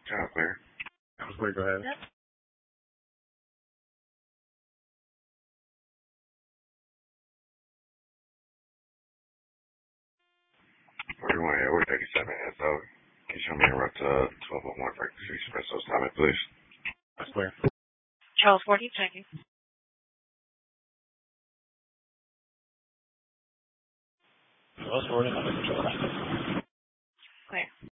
Yeah, clear. Clear, go ahead. Yep. We're 37 minutes over. Can you show me a route to 1201 Frequency Espresso Summit, please? That's clear. Charles 40, checking. Charles 40, Clear.